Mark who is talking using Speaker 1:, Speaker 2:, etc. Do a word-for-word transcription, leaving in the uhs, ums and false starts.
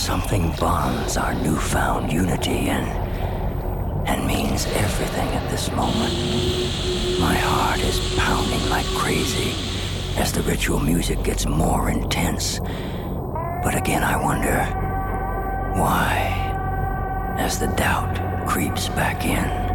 Speaker 1: Something bonds our newfound unity and and means everything at this moment. My heart is pounding like crazy as the ritual music gets more intense. But again I wonder, why? As the doubt creeps back in.